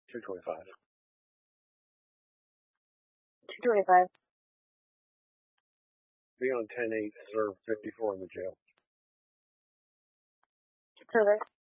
225. 225. Be on 10-8, serve 54 in the jail. Service.